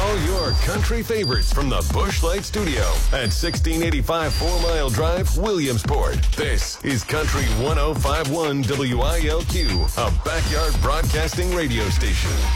All your country favorites from the Busch Light Studio at 1685 4 Mile Drive, Williamsport. This is Country 105.1 WILQ, a backyard broadcasting radio station.